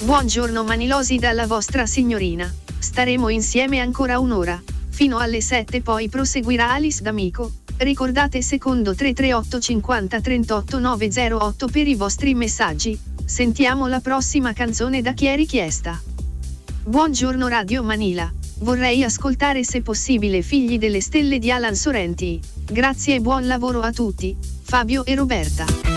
Buongiorno Manilosi dalla vostra signorina. Staremo insieme ancora un'ora. Fino alle 7, poi proseguirà Alice D'Amico. Ricordate secondo 338 50 38 908 per i vostri messaggi. Sentiamo la prossima canzone da chi è richiesta. Buongiorno Radio Manila. Vorrei ascoltare se possibile Figli delle Stelle di Alan Sorrenti. Grazie e buon lavoro a tutti. Fabio e Roberta.